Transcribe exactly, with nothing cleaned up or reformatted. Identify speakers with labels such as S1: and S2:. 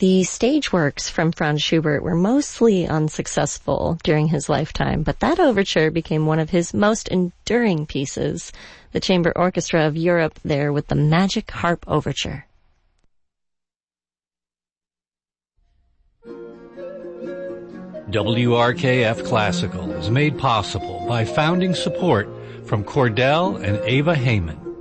S1: The stage works from Franz Schubert were mostly unsuccessful during his lifetime, but that overture became one of his most enduring pieces. The Chamber Orchestra of Europe there with the Magic Harp Overture.
S2: W R K F Classical is made possible by founding support from Cordell and Ava Heyman.